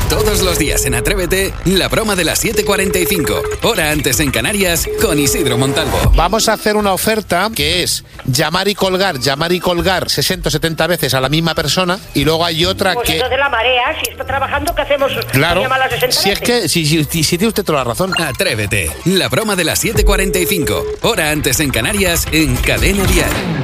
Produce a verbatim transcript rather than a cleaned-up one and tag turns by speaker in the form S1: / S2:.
S1: Todos los días en Atrévete, la broma de las siete cuarenta y cinco, hora antes en Canarias, con Isidro Montalvo.
S2: Vamos a hacer una oferta que es llamar y colgar, llamar y colgar sesenta o setenta veces a la misma persona, y luego hay otra
S3: pues
S2: que...
S3: Pues de la marea, si está trabajando, ¿qué hacemos?
S2: Claro,
S3: Llamarla sesenta
S2: si es que, si, si, si, si tiene usted toda la razón.
S1: Atrévete, la broma de las siete cuarenta y cinco, hora antes en Canarias, en Cadena Dial.